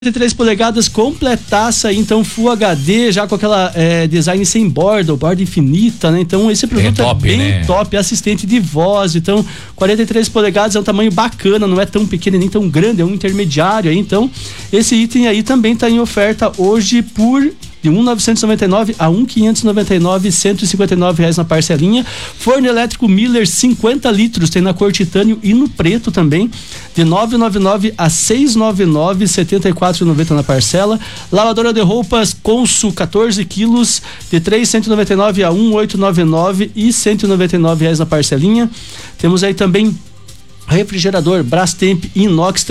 43 polegadas completaça, então Full HD, já com aquela design sem borda, borda infinita, né? Então esse produto top, bem, né? Top, assistente de voz. Então 43 polegadas é um tamanho bacana, não é tão pequeno nem tão grande, é um intermediário aí. Então esse item aí também está em oferta hoje por de R$1.999 a R$1.599, R$159 na parcelinha. Forno elétrico Miller 50 litros, tem na cor titânio e no preto também, de R$999 a R$699, R$74,90 na parcela. Lavadora de roupas Consul 14 quilos, de R$399 a R$1.899 e R$199 na parcelinha. Temos aí também refrigerador Brastemp inox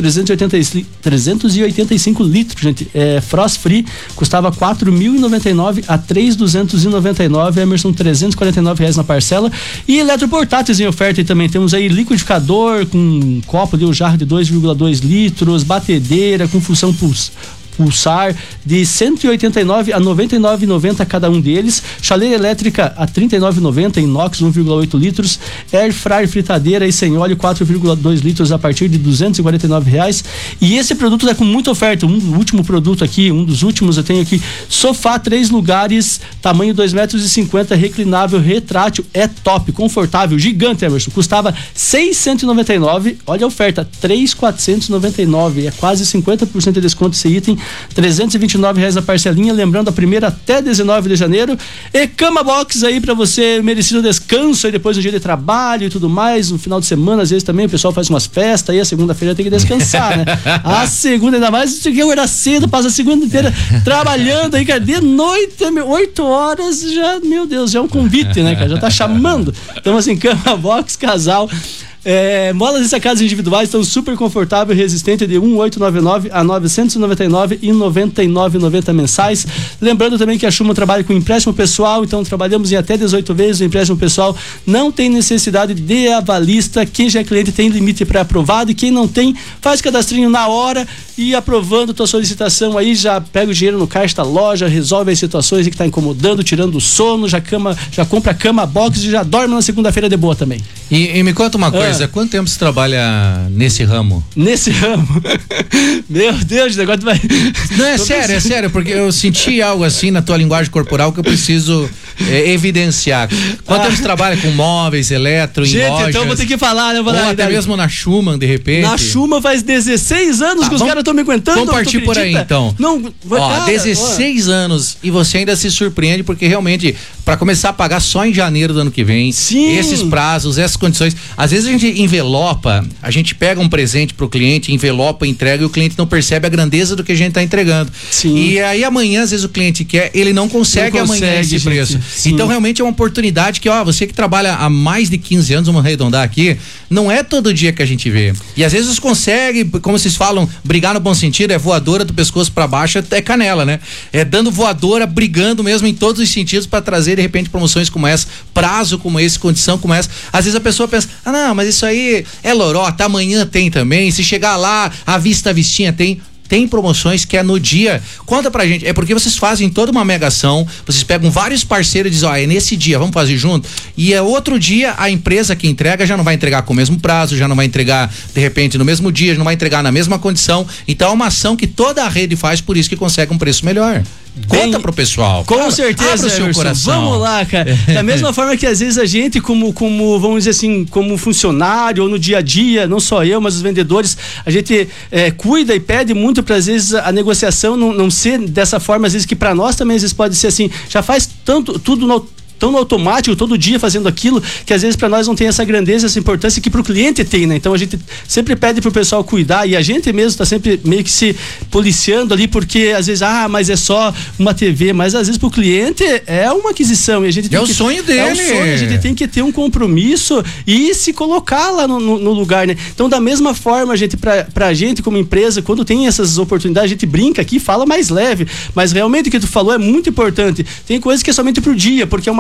385 litros, gente, frost free, custava R$4.099 a R$3.299, Emerson R$349 na parcela. E eletroportáteis em oferta, e também temos aí liquidificador com um copo de jarro de 2,2 litros, batedeira com função pulsar de R$189 a R$99,90 cada um deles, chaleira elétrica a R$39,90, inox 1,8 litros, air fryer fritadeira e sem óleo 4,2 litros a partir de R$249. E esse produto é com muita oferta. Um último produto aqui, um dos últimos eu tenho aqui, sofá 3 lugares, tamanho 2,50 m, reclinável, retrátil, é top, confortável, gigante, Emerson, custava R$699, olha a oferta, R$3.499, é quase 50% de desconto esse item, R$329 na parcelinha, lembrando a primeira até 19 de janeiro. E cama box aí pra você, merecido descanso aí depois do dia de trabalho e tudo mais, no final de semana às vezes também o pessoal faz umas festas aí, a segunda-feira tem que descansar, né? A segunda ainda mais, você quer acordar cedo, passa a segunda inteira trabalhando aí, cara, de noite, 8 horas, já, meu Deus, já é um convite, né, cara, já tá chamando. Então assim, cama box, casal. Molas e sacadas individuais estão super confortável e resistente, de R$1.899 a R$999 e R$99,90 mensais. Lembrando também que a Schuma trabalha com empréstimo pessoal, então trabalhamos em até 18 vezes o empréstimo pessoal, não tem necessidade de avalista, quem já é cliente tem limite pré-aprovado e quem não tem, faz cadastrinho na hora e aprovando tua solicitação aí, já pega o dinheiro no caixa da loja, resolve as situações que tá incomodando, tirando o sono, já compra a cama box e já dorme na segunda-feira de boa também. E me conta uma coisa, quanto tempo você trabalha nesse ramo? Nesse ramo? Meu Deus, o negócio vai... Não, é sério, porque eu senti algo assim na tua linguagem corporal que eu preciso evidenciar. Quanto tempo você trabalha com móveis, eletro, em lojas? Então vou ter que falar, né? Ou até mesmo na Schumann, de repente. Na Schumann faz 16 anos que os caras estão me aguentando. Vamos partir por aí, então. Não, cara, 16 anos e você ainda se surpreende, porque realmente, para começar a pagar só em janeiro do ano que vem, sim, esses prazos, essas condições, às vezes a gente envelopa, a gente pega um presente pro cliente, envelopa, entrega e o cliente não percebe a grandeza do que a gente tá entregando. Sim. E aí amanhã, às vezes o cliente quer, ele não consegue amanhã esse preço. Sim. Então realmente é uma oportunidade que, você que trabalha há mais de 15 anos, vamos arredondar aqui, não é todo dia que a gente vê. E às vezes consegue, como vocês falam, brigar no bom sentido, é voadora do pescoço para baixo, é canela, né? É dando voadora, brigando mesmo em todos os sentidos para trazer de repente promoções como essa, prazo como esse, condição como essa. Às vezes a pessoa pensa, não, mas isso aí é lorota, amanhã tem também, se chegar lá, a vistinha tem promoções que é no dia. Conta pra gente, é porque vocês fazem toda uma mega ação, vocês pegam vários parceiros e dizem, é nesse dia, vamos fazer junto, e é outro dia a empresa que entrega já não vai entregar com o mesmo prazo, já não vai entregar de repente no mesmo dia, já não vai entregar na mesma condição, então é uma ação que toda a rede faz, por isso que consegue um preço melhor. Conta pro pessoal. Com certeza, abre o seu coração. Vamos lá, cara. Da mesma forma que às vezes a gente, como vamos dizer assim, como funcionário ou no dia a dia, não só eu, mas os vendedores, a gente cuida e pede muito para às vezes a negociação não ser dessa forma, às vezes que para nós também às vezes pode ser assim, já faz tudo tão no automático, todo dia fazendo aquilo, que às vezes para nós não tem essa grandeza, essa importância que pro cliente tem, né? Então a gente sempre pede pro pessoal cuidar e a gente mesmo tá sempre meio que se policiando ali, porque às vezes, mas é só uma TV, mas às vezes pro cliente é uma aquisição e a gente tem o sonho dele. É o sonho, a gente tem que ter um compromisso e se colocar lá no lugar, né? Então da mesma forma, pra gente como empresa, quando tem essas oportunidades, a gente brinca aqui, fala mais leve, mas realmente o que tu falou é muito importante. Tem coisas que é somente pro dia, porque é uma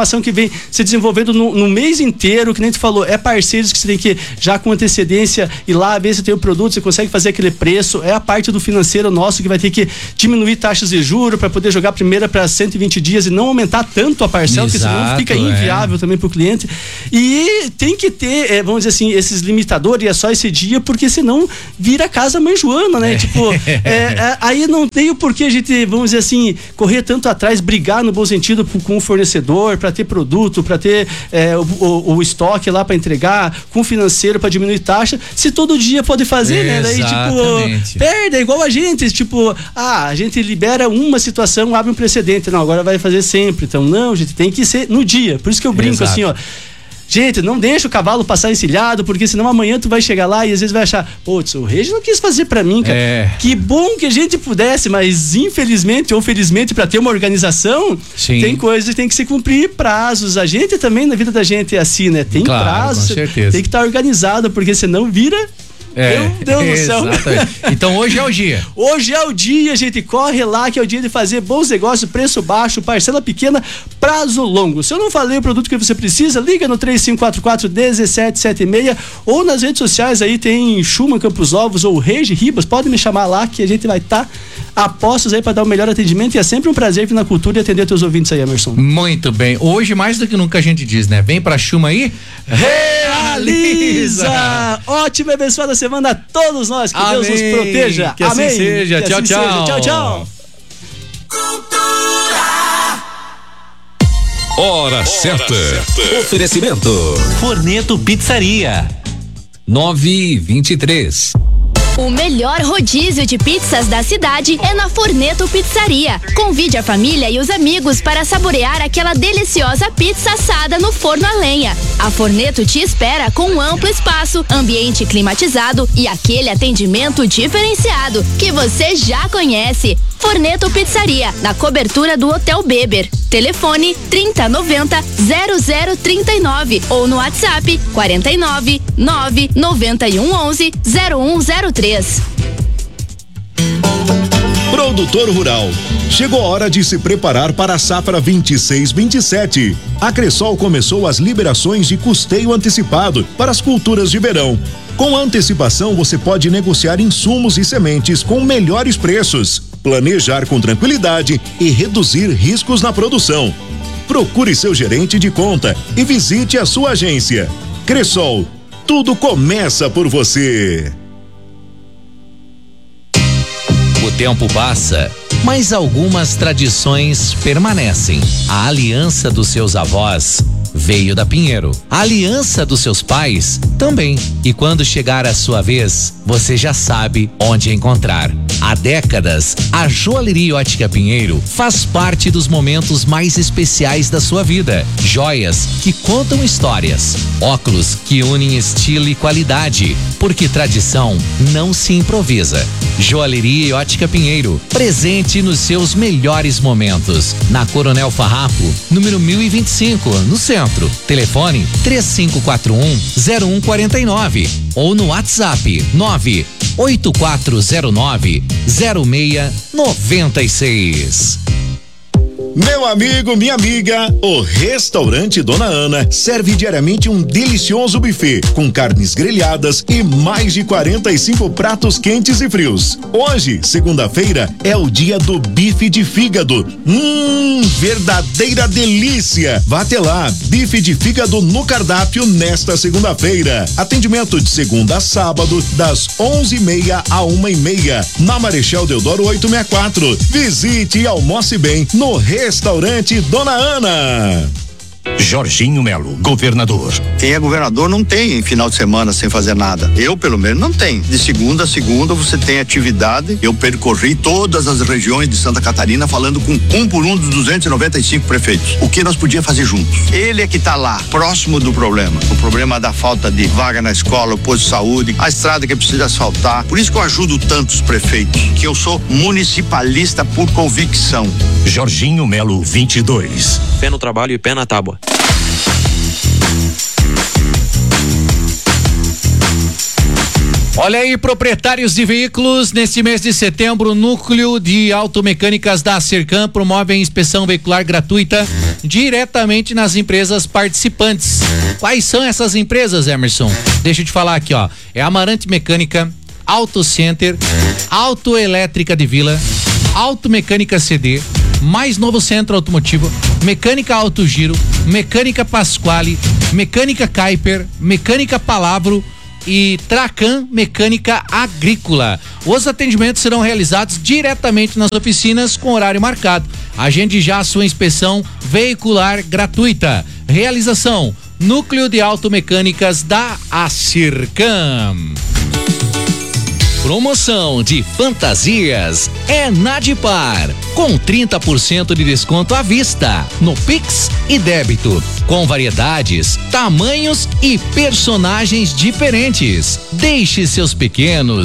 informação que vem se desenvolvendo no mês inteiro, que nem tu falou, é parceiros que você tem que já com antecedência ir lá ver se tem o produto, você consegue fazer aquele preço, é a parte do financeiro nosso que vai ter que diminuir taxas de juros para poder jogar a primeira para 120 dias e não aumentar tanto a parcela, porque senão fica inviável também para o cliente. E tem que ter, vamos dizer assim, esses limitadores, e é só esse dia, porque senão vira casa mãe Joana, né? Tipo, aí não tem o porquê a gente, vamos dizer assim, correr tanto atrás, brigar no bom sentido com o fornecedor para ter produto, para ter o estoque lá para entregar, com o financeiro para diminuir taxa, se todo dia pode fazer, né? Daí, tipo, perde, é igual a gente, tipo, a gente libera uma situação, abre um precedente, não, agora vai fazer sempre, então não, gente, tem que ser no dia, por isso que eu brinco assim, ó, gente, não deixa o cavalo passar encilhado, porque senão amanhã tu vai chegar lá e às vezes vai achar, putz, o Regi não quis fazer pra mim, cara. Que bom que a gente pudesse, mas infelizmente ou felizmente pra ter uma organização, tem coisas que tem que se cumprir, prazos. A gente também, na vida da gente é assim, né? Tem prazos, tem que estar organizado, porque senão vira... Meu Deus do céu. Então hoje é o dia. Hoje é o dia, a gente corre lá, que é o dia de fazer bons negócios, preço baixo, parcela pequena, prazo longo. Se eu não falei o produto que você precisa, liga no 3544-1776 ou nas redes sociais aí tem Schumann Campos Novos ou Regi Ribas, pode me chamar lá que a gente vai estar a postos aí para dar o melhor atendimento, e é sempre um prazer vir na Cultura e atender teus ouvintes aí, Emerson. Muito bem, hoje mais do que nunca a gente diz, né? Vem pra Schumann aí, realiza! Ótima e abençoada semana a todos nós, que Deus nos proteja. Que assim seja. Tchau, tchau. Tchau, tchau. Hora certa. Oferecimento Forneto Pizzaria 9:23. O melhor rodízio de pizzas da cidade é na Forneto Pizzaria. Convide a família e os amigos para saborear aquela deliciosa pizza assada no forno a lenha. A Forneto te espera com um amplo espaço, ambiente climatizado e aquele atendimento diferenciado que você já conhece. Forneto Pizzaria, na cobertura do Hotel Beber. Telefone 3090-0039 ou no WhatsApp 499-9111-0103. Produtor rural, chegou a hora de se preparar para a safra 26/27. A Cressol começou as liberações de custeio antecipado para as culturas de verão. Com antecipação, você pode negociar insumos e sementes com melhores preços, planejar com tranquilidade e reduzir riscos na produção. Procure seu gerente de conta e visite a sua agência. Cressol, tudo começa por você. O tempo passa, mas algumas tradições permanecem. A aliança dos seus avós veio da Pinheiro. A aliança dos seus pais também. E quando chegar a sua vez, você já sabe onde encontrar. Há décadas, a Joalheria Ótica Pinheiro faz parte dos momentos mais especiais da sua vida. Joias que contam histórias. Óculos que unem estilo e qualidade. Porque tradição não se improvisa. Joalheria Ótica Pinheiro, presente nos seus melhores momentos. Na Coronel Farrapo, número 1025, no centro. Telefone 3541-0149 ou no WhatsApp 98409-0696. Meu amigo, minha amiga, o Restaurante Dona Ana serve diariamente um delicioso buffet com carnes grelhadas e mais de 45 pratos quentes e frios. Hoje, segunda-feira, é o dia do bife de fígado. Verdadeira delícia! Vá até lá, bife de fígado no cardápio nesta segunda-feira. Atendimento de segunda a sábado, das 11h30 a 1h30, na Marechal Deodoro 864. Visite e almoce bem no Restaurante Dona Ana. Jorginho Melo, governador. Quem é governador não tem final de semana sem fazer nada. Eu, pelo menos, não tenho. De segunda a segunda você tem atividade. Eu percorri todas as regiões de Santa Catarina falando com um por um dos 295 prefeitos. O que nós podíamos fazer juntos? Ele é que está lá, próximo do problema. O problema da falta de vaga na escola, o posto de saúde, a estrada que precisa asfaltar. Por isso que eu ajudo tantos prefeitos, que eu sou municipalista por convicção. Jorginho Melo, 22. Pé no trabalho e pé na tábua. Olha aí, proprietários de veículos, neste mês de setembro, o Núcleo de Automecânicas da Acercan promove a inspeção veicular gratuita diretamente nas empresas participantes. Quais são essas empresas, Emerson? Deixa eu te falar aqui, ó. É Amarante Mecânica, Auto Center, Autoelétrica de Vila, Automecânica CD, Mais Novo Centro Automotivo, Mecânica Auto Giro, Mecânica Pasquale, Mecânica Kuiper, Mecânica Palavro e Tracan Mecânica Agrícola. Os atendimentos serão realizados diretamente nas oficinas com horário marcado. Agende já a sua inspeção veicular gratuita. Realização: Núcleo de Automecânicas da Acercan. Promoção de fantasias é Nadipar, com 30% de desconto à vista, no Pix e débito, com variedades, tamanhos e personagens diferentes. Deixe seus pequenos